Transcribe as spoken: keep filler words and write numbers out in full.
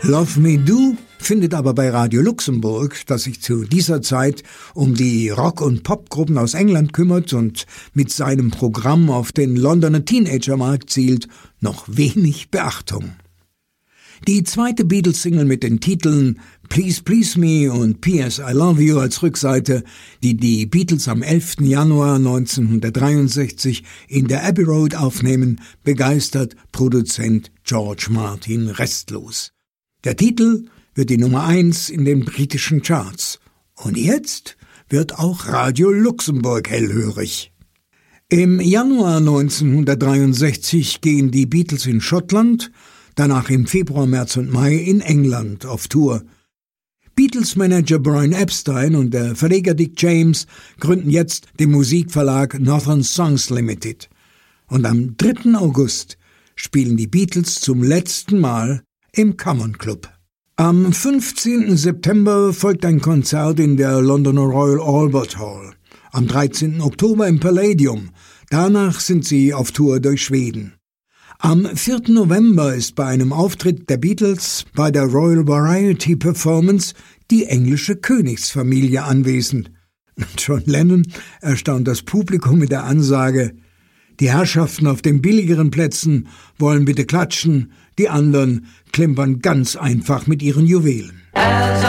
Love Me Do findet aber bei Radio Luxemburg, das sich zu dieser Zeit um die Rock- und Popgruppen aus England kümmert und mit seinem Programm auf den Londoner Teenagermarkt zielt, noch wenig Beachtung. Die zweite Beatles-Single mit den Titeln Please Please Me und P S I Love You als Rückseite, die die Beatles am elften Januar neunzehnhundertdreiundsechzig in der Abbey Road aufnehmen, begeistert Produzent George Martin restlos. Der Titel wird die Nummer eins in den britischen Charts. Und jetzt wird auch Radio Luxemburg hellhörig. Im Januar neunzehnhundertdreiundsechzig gehen die Beatles in Schottland, danach im Februar, März und Mai in England auf Tour. Beatles-Manager Brian Epstein und der Verleger Dick James gründen jetzt den Musikverlag Northern Songs Limited. Und am dritten August spielen die Beatles zum letzten Mal im Common Club. Am fünfzehnten September folgt ein Konzert in der Londoner Royal Albert Hall. Am dreizehnten Oktober im Palladium. Danach sind sie auf Tour durch Schweden. Am vierten November ist bei einem Auftritt der Beatles bei der Royal Variety Performance die englische Königsfamilie anwesend. John Lennon erstaunt das Publikum mit der Ansage: Die Herrschaften auf den billigeren Plätzen wollen bitte klatschen, die anderen klimpern ganz einfach mit ihren Juwelen. As